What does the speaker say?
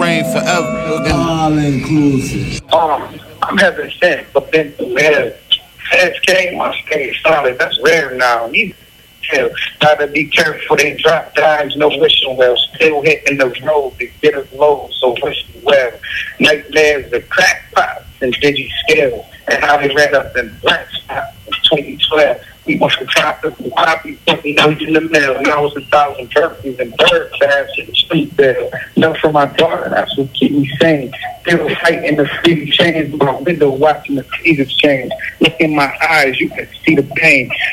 reign forever. All inclusive. I'm having sex, but then through hell. Sex came, my stay solid. That's rare now. Gotta be careful, they drop dimes, no wishing well. Still hitting the road, they get us low, so wishing well. Nightmares, the crackpots, and digi scale, and how they ran up in black spots in 2012. We must have dropped us and poppy, putting out in the mail. Now it's 1,000 turkeys and bird baths in the street there. Love for my daughter, that's what keep me sane. Still fighting the free change, my window watching the seasons change. Look in my eyes, you can see the pain.